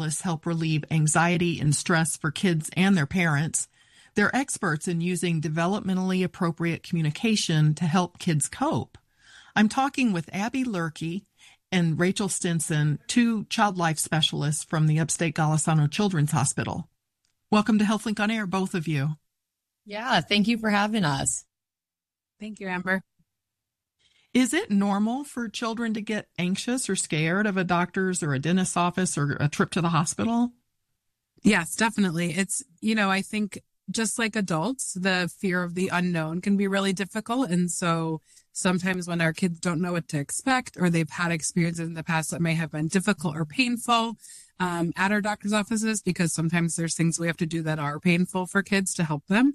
specialists help relieve anxiety and stress for kids and their parents. They're experts in using developmentally appropriate communication to help kids cope. I'm talking with Abby Lurkey and Rachel Stinson, two child life specialists from the Upstate Golisano Children's Hospital. Welcome to HealthLink on Air, both of you. Yeah, thank you for having us. Thank you, Amber. Is it normal for children to get anxious or scared of a doctor's or a dentist's office or a trip to the hospital? Yes, definitely. It's, I think just like adults, the fear of the unknown can be really difficult. And so sometimes when our kids don't know what to expect or they've had experiences in the past that may have been difficult or painful at our doctor's offices, because sometimes there's things we have to do that are painful for kids to help them.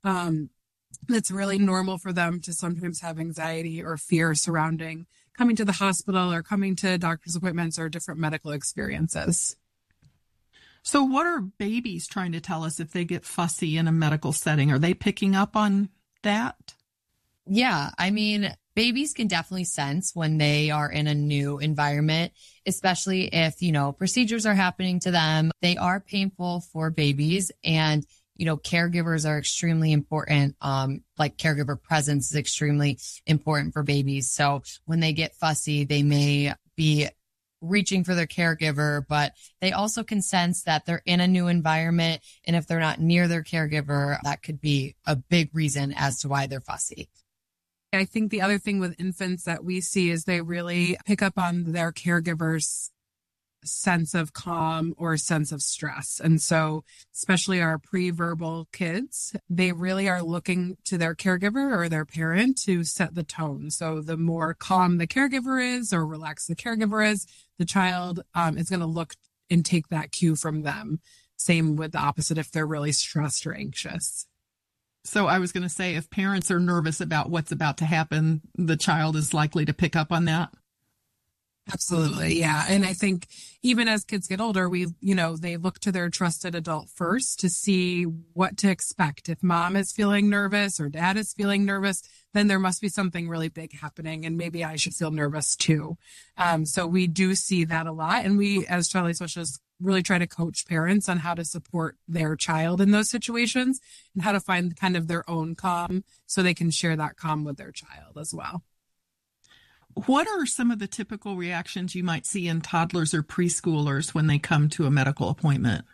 It's really normal for them to sometimes have anxiety or fear surrounding coming to the hospital or coming to doctor's appointments or different medical experiences. So what are babies trying to tell us if they get fussy in a medical setting? Are they picking up on that? Yeah, babies can definitely sense when they are in a new environment, especially if, procedures are happening to them. They are painful for babies, and caregivers are extremely important. Like caregiver presence is extremely important for babies. So when they get fussy, they may be reaching for their caregiver, but they also can sense that they're in a new environment. And if they're not near their caregiver, that could be a big reason as to why they're fussy. I think the other thing with infants that we see is they really pick up on their caregiver's sense of calm or sense of stress. And so especially our pre-verbal kids, they really are looking to their caregiver or their parent to set the tone. So the more calm the caregiver is or relaxed the caregiver is, the child is going to look and take that cue from them. Same with the opposite if they're really stressed or anxious. So I was going to say, if parents are nervous about what's about to happen, the child is likely to pick up on that. Absolutely. Yeah. And I think even as kids get older, they look to their trusted adult first to see what to expect. If mom is feeling nervous or dad is feeling nervous, then there must be something really big happening and maybe I should feel nervous too. So we do see that a lot. And we, as child life specialists, really try to coach parents on how to support their child in those situations and how to find kind of their own calm so they can share that calm with their child as well. What are some of the typical reactions you might see in toddlers or preschoolers when they come to a medical appointment?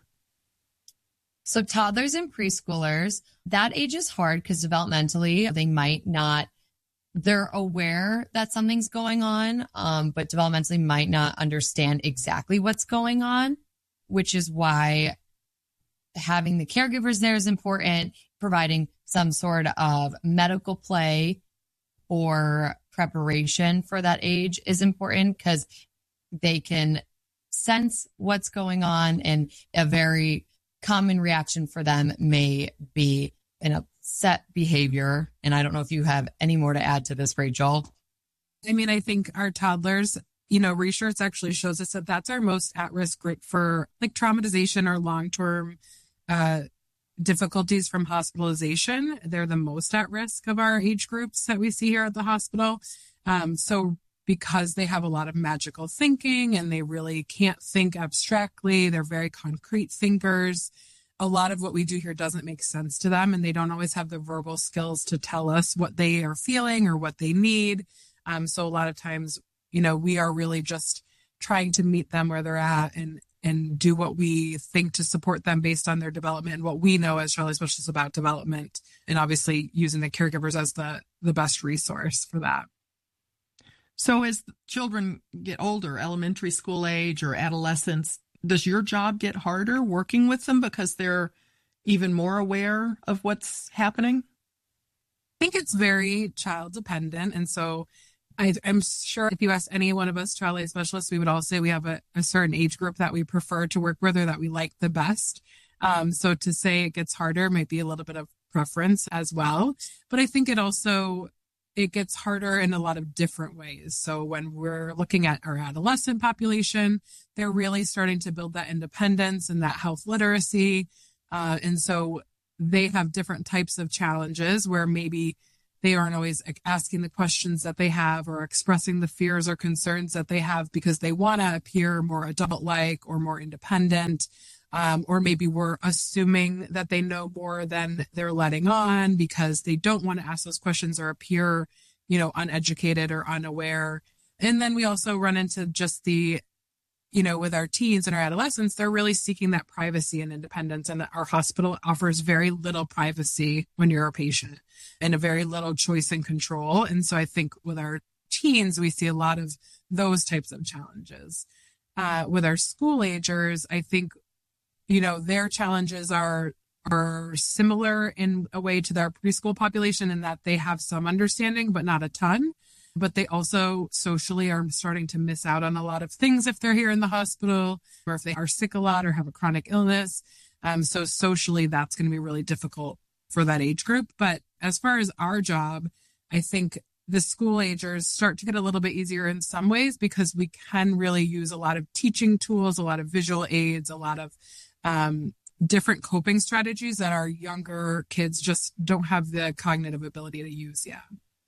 So toddlers and preschoolers, that age is hard because developmentally they're aware that something's going on, but developmentally might not understand exactly what's going on, which is why having the caregivers there is important, providing some sort of medical play or preparation for that age is important because they can sense what's going on, and a very common reaction for them may be an upset behavior. And I don't know if you have any more to add to this, Rachel. I think our toddlers, research actually shows us that that's our most at-risk group for like traumatization or long-term difficulties from hospitalization. They're the most at risk of our age groups that we see here at the hospital. So because they have a lot of magical thinking and they really can't think abstractly, they're very concrete thinkers. A lot of what we do here doesn't make sense to them, and they don't always have the verbal skills to tell us what they are feeling or what they need. So a lot of times, we are really just trying to meet them where they're at and do what we think to support them based on their development and what we know as child life specialists about development, and obviously using the caregivers as the best resource for that. So as children get older, elementary school age or adolescence, does your job get harder working with them because they're even more aware of what's happening? I think it's very child dependent. And so I'm sure if you ask any one of us child life specialists, we would all say we have a certain age group that we prefer to work with or that we like the best. So to say it gets harder might be a little bit of preference as well. But I think it gets harder in a lot of different ways. So when we're looking at our adolescent population, they're really starting to build that independence and that health literacy. And so they have different types of challenges where maybe they aren't always asking the questions that they have or expressing the fears or concerns that they have because they want to appear more adult-like or more independent. Or maybe we're assuming that they know more than they're letting on because they don't want to ask those questions or appear, uneducated or unaware. And then we also run into just with our teens and our adolescents, they're really seeking that privacy and independence. And our hospital offers very little privacy when you're a patient and a very little choice and control. And so I think with our teens, we see a lot of those types of challenges. With our school agers, I think their challenges are similar in a way to their preschool population in that they have some understanding, but not a ton. But they also socially are starting to miss out on a lot of things if they're here in the hospital or if they are sick a lot or have a chronic illness. So socially, that's going to be really difficult for that age group. But as far as our job, I think the school agers start to get a little bit easier in some ways because we can really use a lot of teaching tools, a lot of visual aids, a lot of different coping strategies that our younger kids just don't have the cognitive ability to use yet.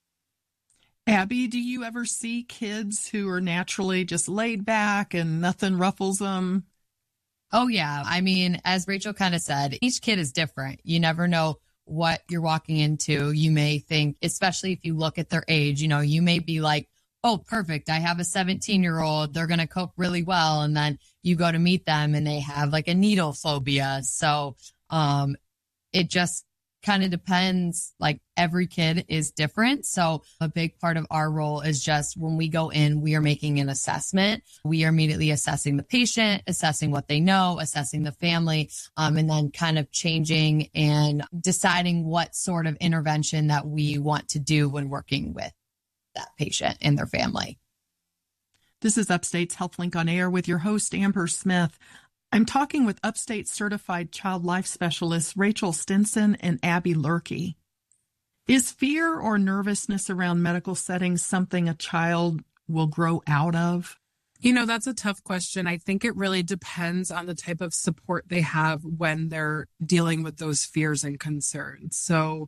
Abby, do you ever see kids who are naturally just laid back and nothing ruffles them? Oh, yeah. I mean, as Rachel kind of said, each kid is different. You never know what you're walking into. You may think, especially if you look at their age, you may be like, oh, perfect. I have a 17-year-old. They're going to cope really well. And then you go to meet them and they have like a needle phobia. So it just kind of depends. Like every kid is different. So a big part of our role is just when we go in, we are making an assessment. We are immediately assessing the patient, assessing what they know, assessing the family, and then kind of changing and deciding what sort of intervention that we want to do when working with that patient and their family. This is Upstate's HealthLink on Air with your host, Amber Smith. I'm talking with Upstate certified child life specialists Rachel Stinson and Abby Lurkey. Is fear or nervousness around medical settings something a child will grow out of? That's a tough question. I think it really depends on the type of support they have when they're dealing with those fears and concerns. So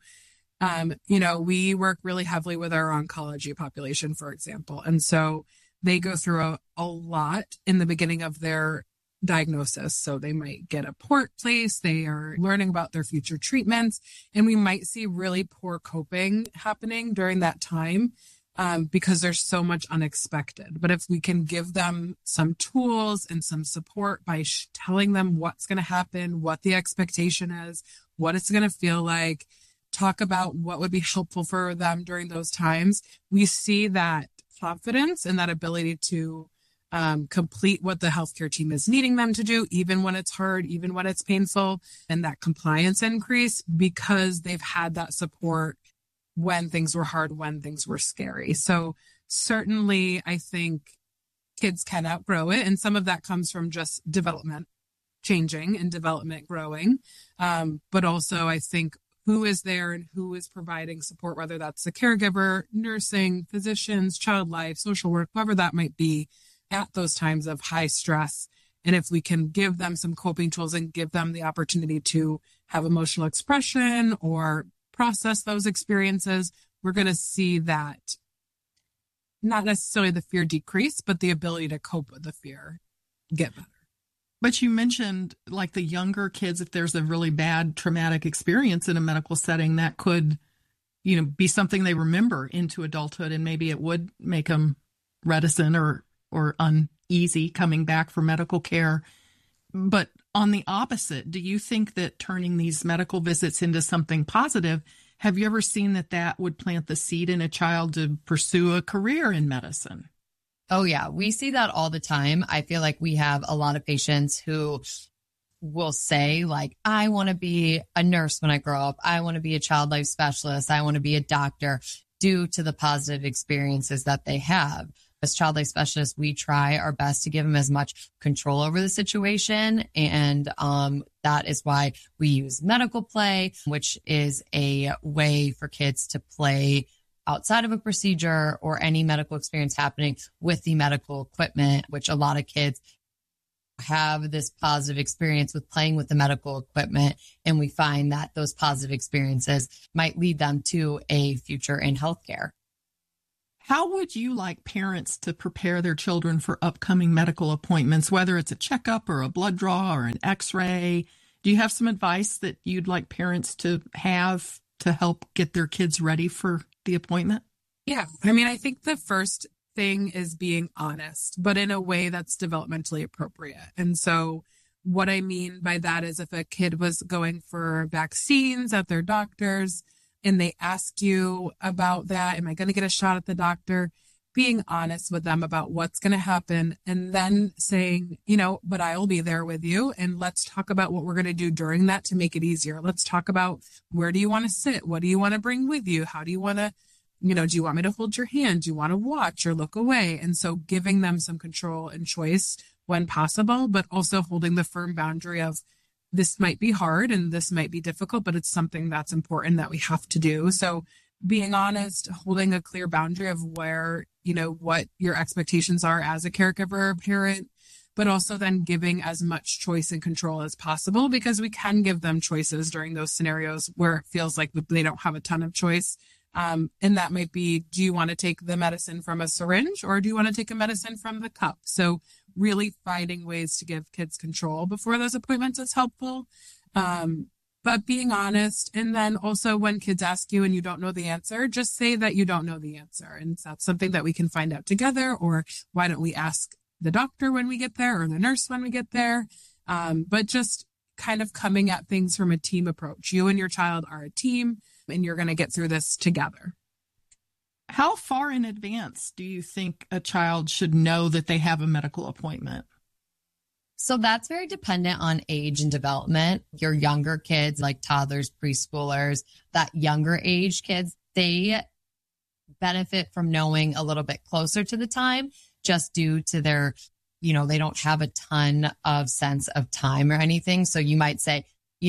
we work really heavily with our oncology population, for example. And so they go through a lot in the beginning of their diagnosis. So they might get a port placed, they are learning about their future treatments, and we might see really poor coping happening during that time because there's so much unexpected. But if we can give them some tools and some support by telling them what's going to happen, what the expectation is, what it's going to feel like, talk about what would be helpful for them during those times, we see that confidence and that ability to complete what the healthcare team is needing them to do, even when it's hard, even when it's painful, and that compliance increase because they've had that support when things were hard, when things were scary. So certainly I think kids can outgrow it. And some of that comes from just development changing and development growing. But also I think who is there and who is providing support, whether that's the caregiver, nursing, physicians, child life, social work, whoever that might be at those times of high stress. And if we can give them some coping tools and give them the opportunity to have emotional expression or process those experiences, we're going to see that not necessarily the fear decrease, but the ability to cope with the fear get better. But you mentioned like the younger kids, if there's a really bad traumatic experience in a medical setting, that could, be something they remember into adulthood, and maybe it would make them reticent or uneasy coming back for medical care. But on the opposite, do you think that turning these medical visits into something positive, have you ever seen that would plant the seed in a child to pursue a career in medicine? Oh, yeah. We see that all the time. I feel like we have a lot of patients who will say, like, I want to be a nurse when I grow up. I want to be a child life specialist. I want to be a doctor due to the positive experiences that they have. As child life specialists, we try our best to give them as much control over the situation. And that is why we use medical play, which is a way for kids to play outside of a procedure or any medical experience happening with the medical equipment, which a lot of kids have this positive experience with playing with the medical equipment. And we find that those positive experiences might lead them to a future in healthcare. How would you like parents to prepare their children for upcoming medical appointments, whether it's a checkup or a blood draw or an x-ray? Do you have some advice that you'd like parents to have to help get their kids ready for the appointment? Yeah. I mean, I think the first thing is being honest, but in a way that's developmentally appropriate. And so what I mean by that is if a kid was going for vaccines at their doctor's and they ask you about that, am I going to get a shot at the doctor? Being honest with them about what's going to happen, and then saying, but I will be there with you. And let's talk about what we're going to do during that to make it easier. Let's talk about, where do you want to sit? What do you want to bring with you? How do you want to, do you want me to hold your hand? Do you want to watch or look away? And so giving them some control and choice when possible, but also holding the firm boundary of, this might be hard and this might be difficult, but it's something that's important that we have to do. So being honest, holding a clear boundary of where, what your expectations are as a caregiver or parent, but also then giving as much choice and control as possible, because we can give them choices during those scenarios where it feels like they don't have a ton of choice. And that might be, do you want to take the medicine from a syringe or do you want to take a medicine from the cup? So really finding ways to give kids control before those appointments is helpful. But being honest. And then also when kids ask you and you don't know the answer, just say that you don't know the answer. And that's something that we can find out together, or why don't we ask the doctor when we get there or the nurse when we get there? But just kind of coming at things from a team approach. You and your child are a team and you're going to get through this together. How far in advance do you think a child should know that they have a medical appointment? So that's very dependent on age and development. Your younger kids, like toddlers, preschoolers, that younger age kids, they benefit from knowing a little bit closer to the time, just due to their, they don't have a ton of sense of time or anything. So you might say,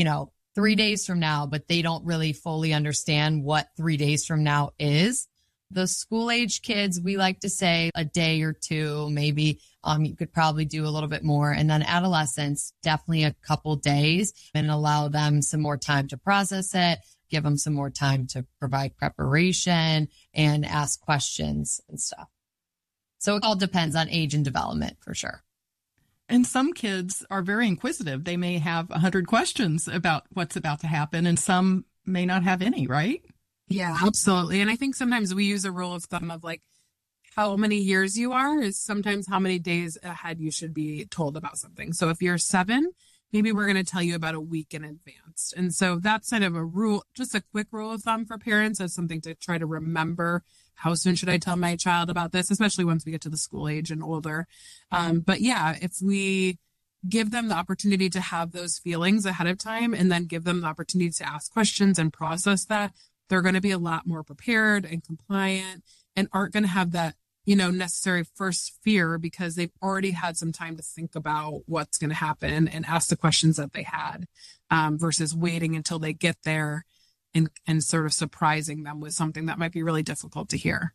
3 days from now, but they don't really fully understand what 3 days from now is. The school age kids, we like to say a day or two, maybe you could probably do a little bit more. And then adolescents, definitely a couple days, and allow them some more time to process it, give them some more time to provide preparation and ask questions and stuff. So it all depends on age and development for sure. And some kids are very inquisitive. They may have 100 questions about what's about to happen, and some may not have any, right? Yeah, absolutely. And I think sometimes we use a rule of thumb of like how many years you are is sometimes how many days ahead you should be told about something. So if you're 7, maybe we're going to tell you about a week in advance. And so that's kind of a rule, just a quick rule of thumb for parents as something to try to remember. How soon should I tell my child about this, especially once we get to the school age and older? But yeah, if we give them the opportunity to have those feelings ahead of time and then give them the opportunity to ask questions and process that, they're going to be a lot more prepared and compliant and aren't going to have that, necessary first fear, because they've already had some time to think about what's going to happen and ask the questions that they had, versus waiting until they get there and sort of surprising them with something that might be really difficult to hear.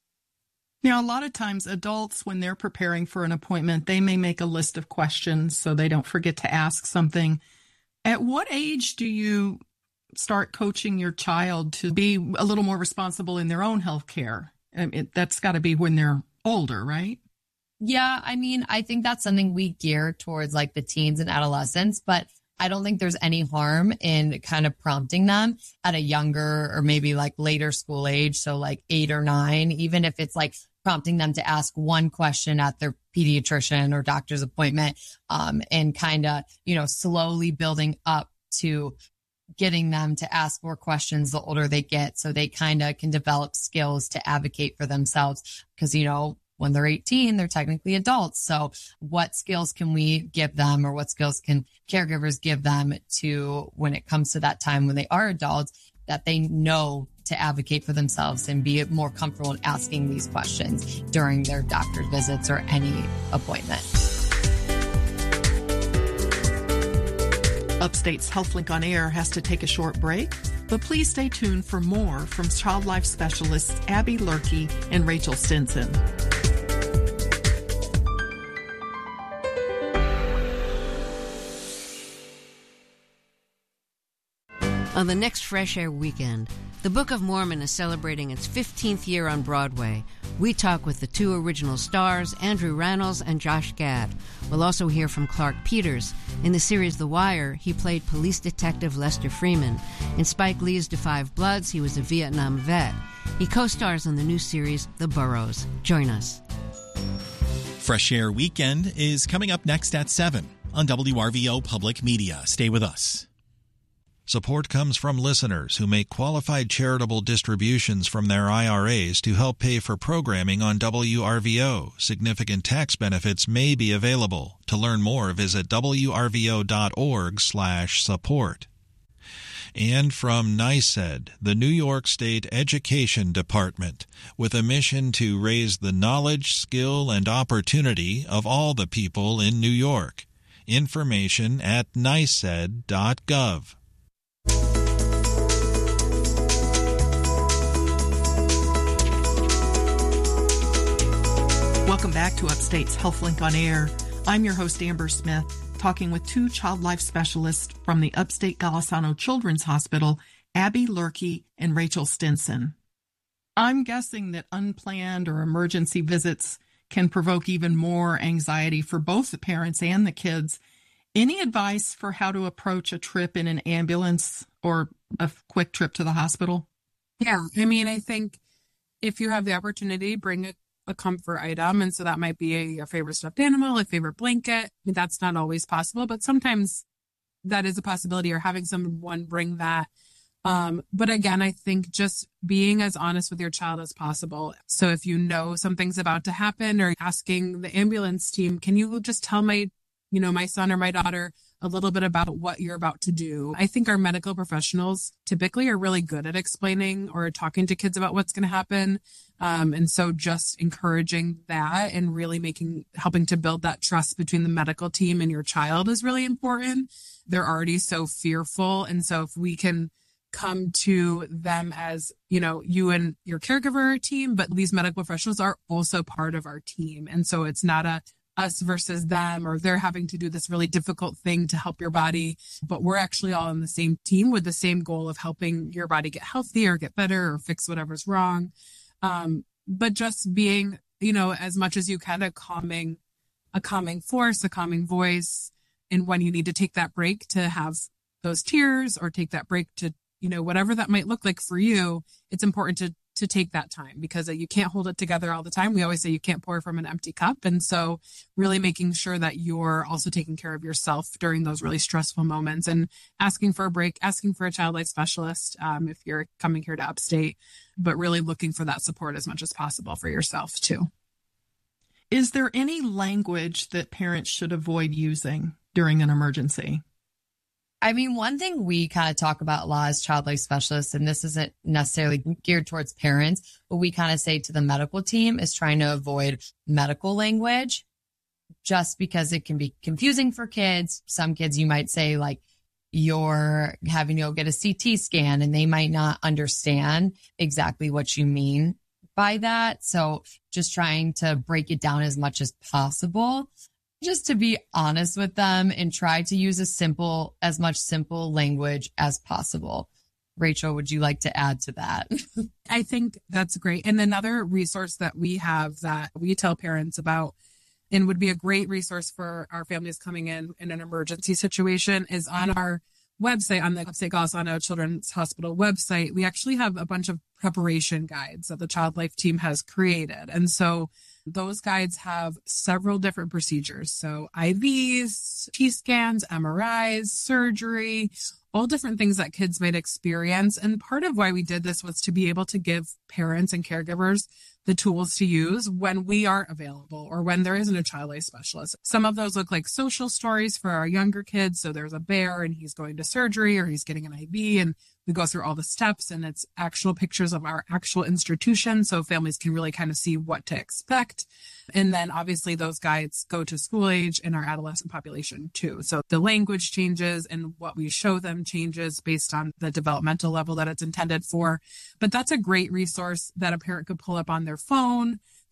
Now, a lot of times adults, when they're preparing for an appointment, they may make a list of questions so they don't forget to ask something. At what age do you start coaching your child to be a little more responsible in their own health care? That's got to be when they're older, right? Yeah, I think that's something we gear towards like the teens and adolescents, but I don't think there's any harm in kind of prompting them at a younger or maybe like later school age. So like 8 or 9, even if it's like prompting them to ask one question at their pediatrician or doctor's appointment, and kind of, slowly building up to getting them to ask more questions the older they get, so they kind of can develop skills to advocate for themselves. Because, when they're 18, they're technically adults. So what skills can we give them, or what skills can caregivers give them to when it comes to that time when they are adults, that they know to advocate for themselves and be more comfortable in asking these questions during their doctor's visits or any appointment. Upstate's HealthLink on Air has to take a short break, but please stay tuned for more from child life specialists Abby Lurkey and Rachel Stinson. On the next Fresh Air weekend, the Book of Mormon is celebrating its 15th year on Broadway. We talk with the two original stars, Andrew Rannells and Josh Gad. We'll also hear from Clark Peters. In the series The Wire, he played police detective Lester Freeman. In Spike Lee's Da 5 Bloods, he was a Vietnam vet. He co-stars in the new series The Burrows. Join us. Fresh Air Weekend is coming up next at 7 on WRVO Public Media. Stay with us. Support comes from listeners who make qualified charitable distributions from their IRAs to help pay for programming on WRVO. Significant tax benefits may be available. To learn more, visit wrvo.org/support. And from NYSED, the New York State Education Department, with a mission to raise the knowledge, skill, and opportunity of all the people in New York. Information at nysed.gov. Welcome back to Upstate's HealthLink on Air. I'm your host, Amber Smith, talking with two child life specialists from the Upstate Golisano Children's Hospital, Abby Lurkey and Rachel Stinson. I'm guessing that unplanned or emergency visits can provoke even more anxiety for both the parents and the kids. Any advice for how to approach a trip in an ambulance or a quick trip to the hospital? Yeah, I mean, I think if you have the opportunity, bring a comfort item. And so that might be a favorite stuffed animal, a favorite blanket. I mean, that's not always possible, but sometimes that is a possibility, or having someone bring that. But again, I think just being as honest with your child as possible. So if you know something's about to happen, or asking the ambulance team, can you just tell my son or my daughter a little bit about what you're about to do? I think our medical professionals typically are really good at explaining or talking to kids about what's going to happen. And so just encouraging that and really helping to build that trust between the medical team and your child is really important. They're already so fearful. And so if we can come to them as, you and your caregiver team, but these medical professionals are also part of our team. And so it's not a us versus them, or they're having to do this really difficult thing to help your body, but we're actually all on the same team with the same goal of helping your body get healthy or get better or fix whatever's wrong. But just being, as much as you can, a calming force, a calming voice. And when you need to take that break to have those tears, or take that break to, whatever that might look like for you, it's important to take that time, because you can't hold it together all the time. We always say you can't pour from an empty cup. And so really making sure that you're also taking care of yourself during those really stressful moments, and asking for a break, asking for a child life specialist if you're coming here to Upstate, but really looking for that support as much as possible for yourself too. Is there any language that parents should avoid using during an emergency? I mean, one thing we kind of talk about a lot as child life specialists, and this isn't necessarily geared towards parents, but we kind of say to the medical team, is trying to avoid medical language, just because it can be confusing for kids. Some kids, you might say, like, you're having to go get a CT scan, and they might not understand exactly what you mean by that. So just trying to break it down as much as possible, just to be honest with them and try to use as much simple language as possible. Rachel, would you like to add to that? I think that's great. And another resource that we have that we tell parents about, and would be a great resource for our families coming in an emergency situation, is on our website, on the Upstate Golisano Children's Hospital website. We actually have a bunch of preparation guides that the Child Life team has created. And so those guides have several different procedures. So IVs, T-scans, MRIs, surgery, all different things that kids might experience. And part of why we did this was to be able to give parents and caregivers the tools to use when we aren't available, or when there isn't a child life specialist. Some of those look like social stories for our younger kids. So there's a bear and he's going to surgery, or he's getting an IV, and we go through all the steps, and it's actual pictures of our actual institution, so families can really kind of see what to expect. And then obviously those guides go to school age and our adolescent population too. So the language changes and what we show them changes based on the developmental level that it's intended for. But that's a great resource that a parent could pull up on their phone.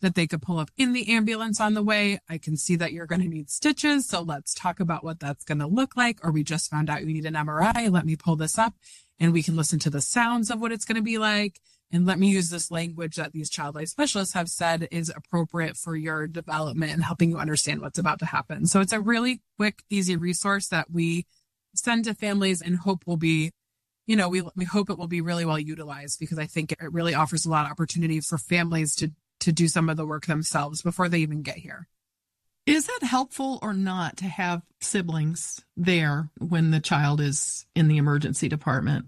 that they could pull up in the ambulance on the way. I can see that you're going to need stitches. So let's talk about what that's going to look like. Or we just found out you need an MRI. Let me pull this up and we can listen to the sounds of what it's going to be like. And let me use this language that these child life specialists have said is appropriate for your development and helping you understand what's about to happen. So it's a really quick, easy resource that we send to families and hope will be, we hope it will be really well utilized, because I think it really offers a lot of opportunity for families to do some of the work themselves before they even get here. Is it helpful or not to have siblings there when the child is in the emergency department?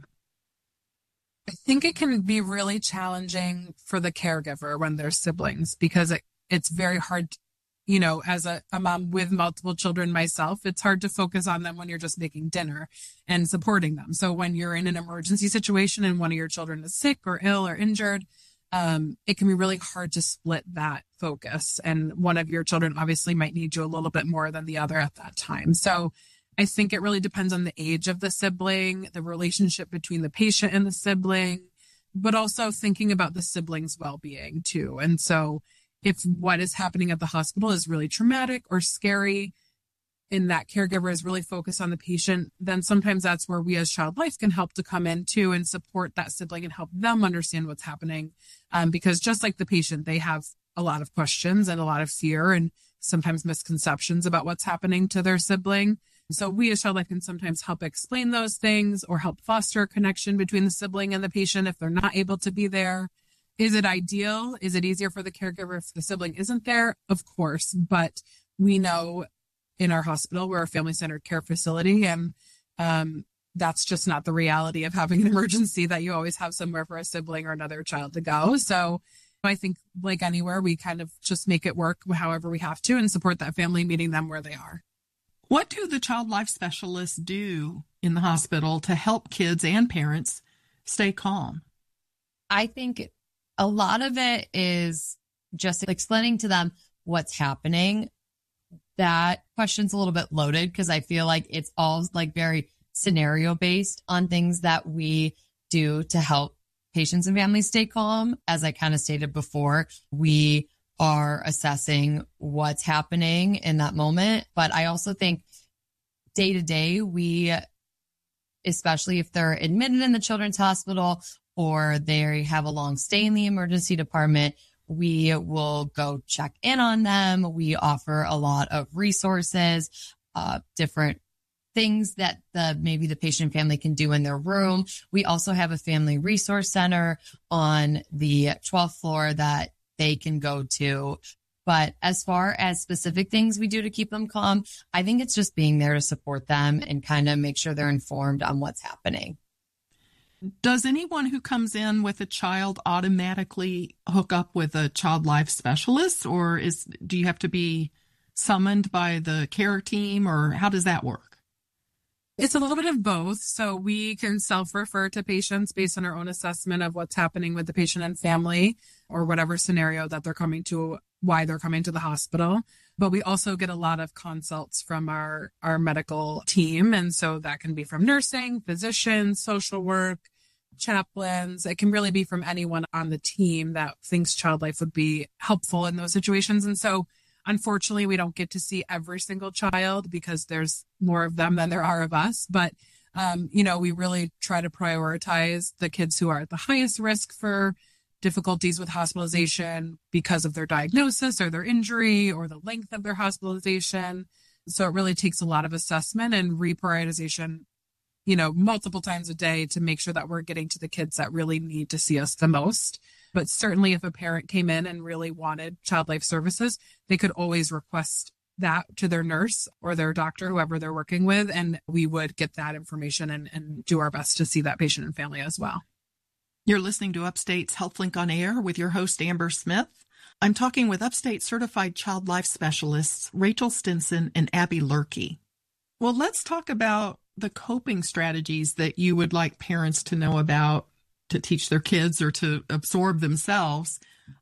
I think it can be really challenging for the caregiver when there's siblings, because it's very hard, as a mom with multiple children myself, it's hard to focus on them when you're just making dinner and supporting them. So when you're in an emergency situation and one of your children is sick or ill or injured, it can be really hard to split that focus. And one of your children obviously might need you a little bit more than the other at that time. So I think it really depends on the age of the sibling, the relationship between the patient and the sibling, but also thinking about the sibling's well-being too. And so if what is happening at the hospital is really traumatic or scary, and that caregiver is really focused on the patient, then sometimes that's where we as Child Life can help to come in too and support that sibling and help them understand what's happening. Because just like the patient, they have a lot of questions and a lot of fear and sometimes misconceptions about what's happening to their sibling. So we as Child Life can sometimes help explain those things or help foster a connection between the sibling and the patient if they're not able to be there. Is it ideal? Is it easier for the caregiver if the sibling isn't there? Of course, but we know in our hospital, we're a family-centered care facility, and that's just not the reality of having an emergency, that you always have somewhere for a sibling or another child to go. So I think like anywhere, we kind of just make it work however we have to and support that family, meeting them where they are. What do the child life specialists do in the hospital to help kids and parents stay calm? I think a lot of it is just explaining to them what's happening. That question's a little bit loaded because I feel like it's all like very scenario based on things that we do to help patients and families stay calm. As I kind of stated before, we are assessing what's happening in that moment. But I also think day to day, we, especially if they're admitted in the children's hospital or they have a long stay in the emergency department, we will go check in on them. We offer a lot of resources, different things that maybe the patient and family can do in their room. We also have a family resource center on the 12th floor that they can go to. But as far as specific things we do to keep them calm, I think it's just being there to support them and kind of make sure they're informed on what's happening. Does anyone who comes in with a child automatically hook up with a child life specialist, or do you have to be summoned by the care team, or how does that work? It's a little bit of both. So we can self-refer to patients based on our own assessment of what's happening with the patient and family or whatever scenario that they're coming to, why they're coming to the hospital. But we also get a lot of consults from our medical team. And so that can be from nursing, physicians, social work, chaplains. It can really be from anyone on the team that thinks Child Life would be helpful in those situations. And so unfortunately, we don't get to see every single child because there's more of them than there are of us. But, we really try to prioritize the kids who are at the highest risk for difficulties with hospitalization because of their diagnosis or their injury or the length of their hospitalization. So it really takes a lot of assessment and reprioritization, multiple times a day to make sure that we're getting to the kids that really need to see us the most. But certainly if a parent came in and really wanted Child Life services, they could always request that to their nurse or their doctor, whoever they're working with, and we would get that information and do our best to see that patient and family as well. You're listening to Upstate's HealthLink on Air with your host, Amber Smith. I'm talking with Upstate certified child life specialists, Rachel Stinson and Abby Lurkey. Well, let's talk about the coping strategies that you would like parents to know about to teach their kids or to absorb themselves.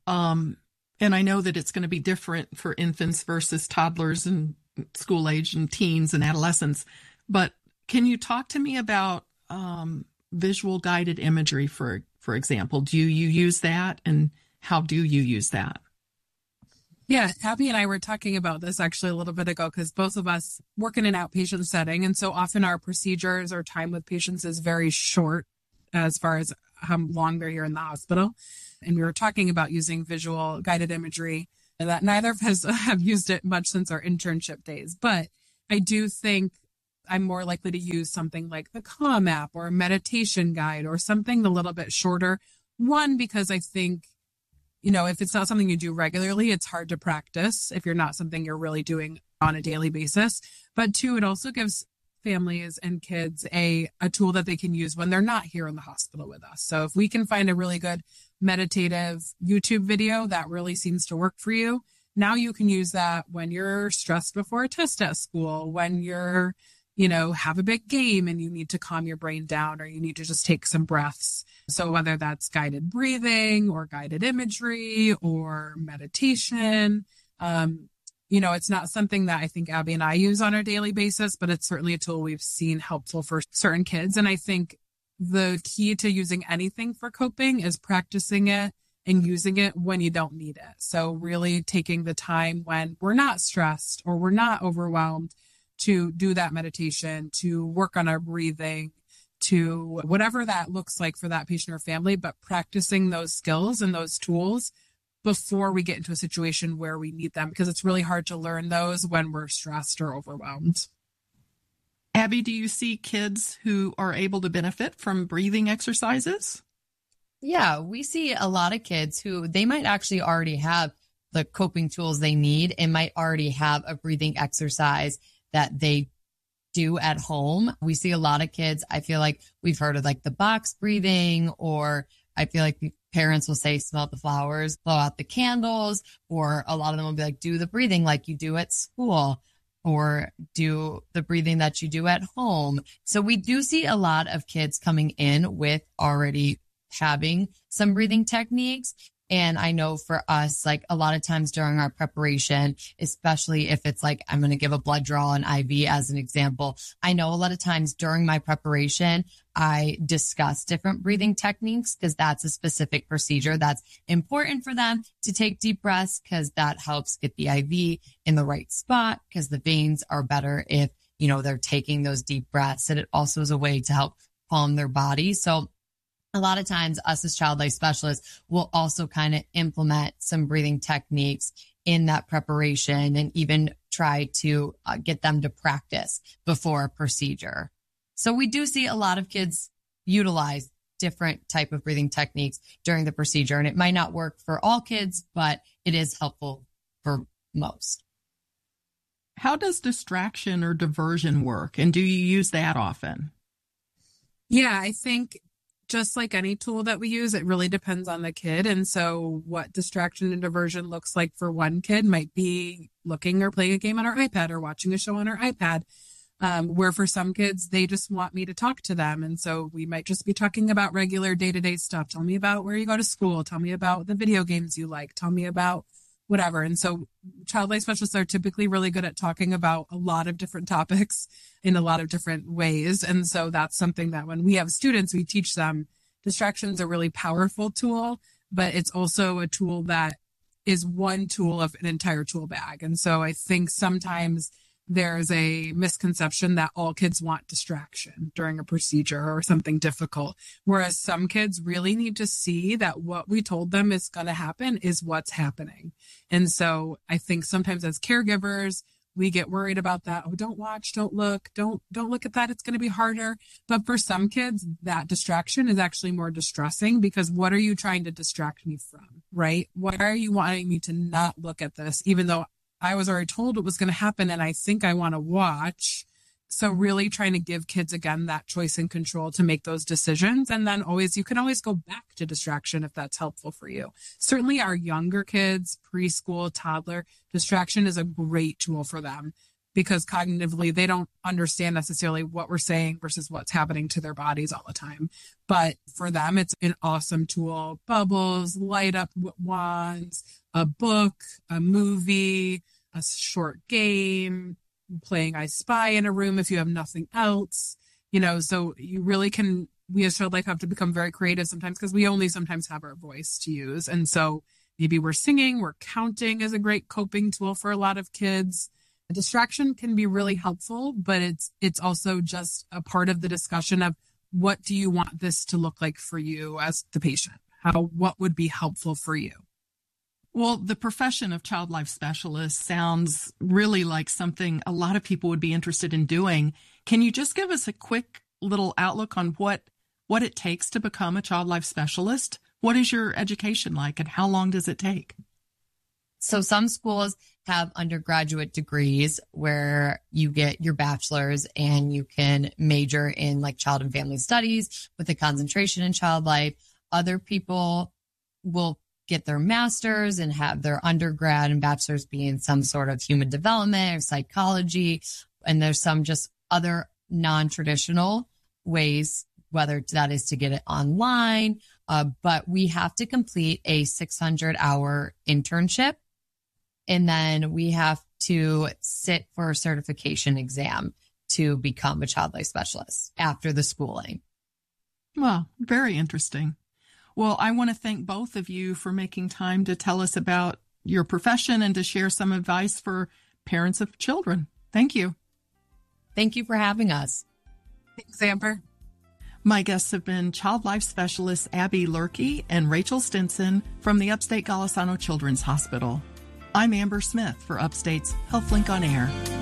And I know that it's going to be different for infants versus toddlers and school age and teens and adolescents. But can you talk to me about visual guided imagery, for example? Do you use that, and how do you use that? Yeah, Abby and I were talking about this actually a little bit ago because both of us work in an outpatient setting. And so often our procedures or time with patients is very short as far as how long they're here in the hospital. And we were talking about using visual guided imagery, and that neither of us have used it much since our internship days. But I do think I'm more likely to use something like the Calm app or a meditation guide or something a little bit shorter. One, because I think, if it's not something you do regularly, it's hard to practice if you're not something you're really doing on a daily basis. But two, it also gives families and kids a tool that they can use when they're not here in the hospital with us. So if we can find a really good meditative YouTube video that really seems to work for you, now you can use that when you're stressed before a test at school, when you're have a big game and you need to calm your brain down, or you need to just take some breaths. So whether that's guided breathing or guided imagery or meditation, it's not something that I think Abby and I use on a daily basis, but it's certainly a tool we've seen helpful for certain kids. And I think the key to using anything for coping is practicing it and using it when you don't need it. So really taking the time when we're not stressed or we're not overwhelmed to do that meditation, to work on our breathing, to whatever that looks like for that patient or family, but practicing those skills and those tools before we get into a situation where we need them, because it's really hard to learn those when we're stressed or overwhelmed. Abby, do you see kids who are able to benefit from breathing exercises? Yeah, we see a lot of kids who they might actually already have the coping tools they need and might already have a breathing exercise that they do at home. We see a lot of kids, I feel like we've heard of like the box breathing, or I feel like parents will say, smell the flowers, blow out the candles, or a lot of them will be like, do the breathing like you do at school, or do the breathing that you do at home. So we do see a lot of kids coming in with already having some breathing techniques. And I know for us, like a lot of times during our preparation, especially if it's like, I'm going to give a blood draw and IV as an example. I know a lot of times during my preparation, I discuss different breathing techniques because that's a specific procedure that's important for them to take deep breaths, because that helps get the IV in the right spot, because the veins are better if, they're taking those deep breaths. And it also is a way to help calm their body. So a lot of times us as child life specialists will also kind of implement some breathing techniques in that preparation and even try to get them to practice before a procedure. So we do see a lot of kids utilize different type of breathing techniques during the procedure, and it might not work for all kids, but it is helpful for most. How does distraction or diversion work, and do you use that often? Yeah, I think just like any tool that we use, it really depends on the kid. And so what distraction and diversion looks like for one kid might be looking or playing a game on our iPad or watching a show on our iPad, where for some kids, they just want me to talk to them. And so we might just be talking about regular day-to-day stuff. Tell me about where you go to school. Tell me about the video games you like. Tell me about whatever. And so child life specialists are typically really good at talking about a lot of different topics in a lot of different ways. And so that's something that when we have students, we teach them distraction's a really powerful tool, but it's also a tool that is one tool of an entire tool bag. And so I think sometimes there's a misconception that all kids want distraction during a procedure or something difficult, whereas some kids really need to see that what we told them is going to happen is what's happening. And so I think sometimes as caregivers, we get worried about that. Oh, don't watch, don't look, don't look at that. It's going to be harder. But for some kids, that distraction is actually more distressing, because what are you trying to distract me from, right? Why are you wanting me to not look at this, even though I was already told it was going to happen and I think I want to watch? So really trying to give kids, again, that choice and control to make those decisions. And then you can always go back to distraction if that's helpful for you. Certainly our younger kids, preschool, toddler, distraction is a great tool for them, because cognitively they don't understand necessarily what we're saying versus what's happening to their bodies all the time. But for them, it's an awesome tool. Bubbles, light up wands, a book, a movie, a short game, playing I Spy in a room if you have nothing else, so you really can, we as child life have to become very creative sometimes, because we only sometimes have our voice to use. And so Maybe we're singing, we're counting is a great coping tool for a lot of kids. A distraction can be really helpful, but it's also just a part of the discussion of what do you want this to look like for you as the patient? What would be helpful for you? Well, the profession of child life specialist sounds really like something a lot of people would be interested in doing. Can you just give us a quick little outlook on what it takes to become a child life specialist? What is your education like and how long does it take? So some schools have undergraduate degrees where you get your bachelor's and you can major in like child and family studies with a concentration in child life. Other people will get their master's and have their undergrad and bachelor's be in some sort of human development or psychology. And there's some just other non-traditional ways, whether that is to get it online. But we have to complete a 600-hour internship. And then we have to sit for a certification exam to become a child life specialist after the schooling. Well, very interesting. Well, I want to thank both of you for making time to tell us about your profession and to share some advice for parents of children. Thank you. Thank you for having us. Thanks, Amber. My guests have been child life specialists Abby Lurkey and Rachel Stinson from the Upstate Golisano Children's Hospital. I'm Amber Smith for Upstate's HealthLink on Air.